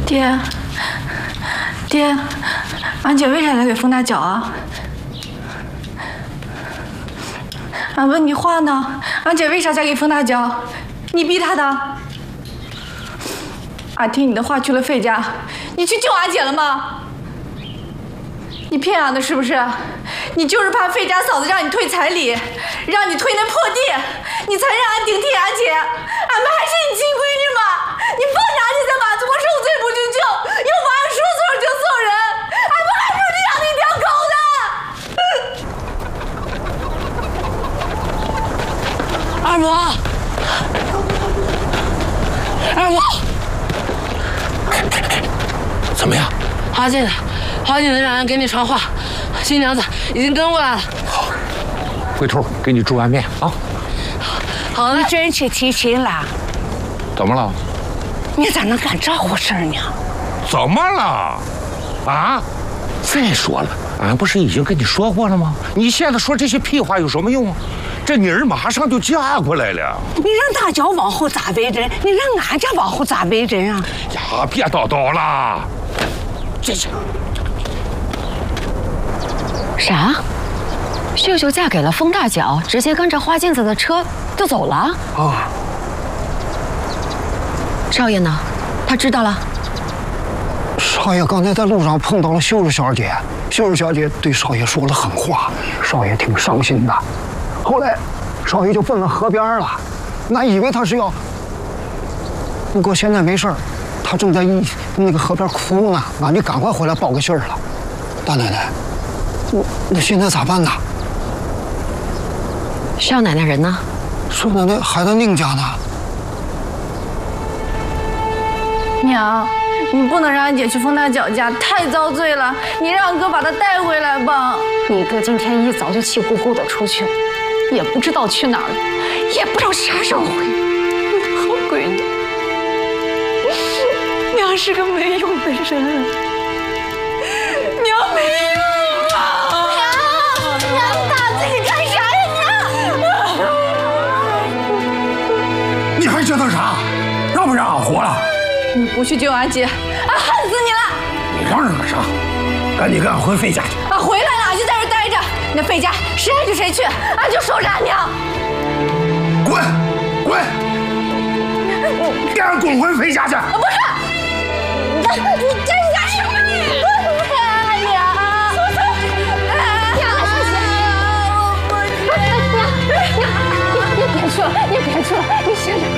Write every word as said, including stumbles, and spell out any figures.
爹，爹，俺姐为啥要给冯大脚啊？俺问你话呢，俺姐为啥嫁给冯大脚？你逼她的？俺听你的话去了费家，你去救俺姐了吗？你骗俺的是不是？你就是怕费家嫂子让你退彩礼，让你退那破地，你才让俺顶替俺姐。俺们还是你亲闺女吗？你放着俺姐在马祖受罪不去救，又把俺说送就送人，俺们还不是养你一条狗的！ 二伯，二伯， 怎么样？ 好紧的，好紧的，让人给你传话，新娘子已经跟过来了。 好，回头给你煮碗面啊。 好了， 你真去提亲了？ 怎么了？ 你咋能干这回事呢？ 怎么了？啊？再说了，俺不是已经跟你说过了吗？你现在说这些屁话有什么用啊？这妮儿马上就嫁过来了。 你让大脚往后咋为人？你让俺家往后咋为人啊？ 呀，别叨叨了。这这啥？秀秀嫁给了风大脚，直接跟着花镜子的车就走了？ 啊！ 少爷呢？他知道了？ 少爷刚才在路上碰到了秀秀小姐，秀秀小姐对少爷说了狠话，少爷挺伤心的。后来，少爷就奔了河边了，俺以为他是要，不过现在没事儿，他正在一那个河边哭呢，俺就赶快回来报个信儿了。大奶奶，我那现在咋办呢？ 少奶奶人呢？ 少奶奶还在宁家呢。 娘，你不能让俺姐去冯大脚家，太遭罪了。你让俺哥把她带回来吧。 你哥今天一早就气呼呼的出去了，也不知道去哪儿了，也不知道啥时候回来。好闺女，娘是个没用的人，娘没用啊！ 娘，娘打自己干啥呀？ 你还知道啥？让不让俺活了？ 你不去救俺姐，俺恨死你了！ 你嚷嚷个啥？赶紧跟俺回费家去！ 俺回来了，俺就在这待着。那费家谁爱去谁去，俺就守着俺娘。 滚！滚！给俺滚回费家去！ 不是，你你干啥什么你？娘，娘，娘，娘，娘，你别去了，你别去了，你歇着。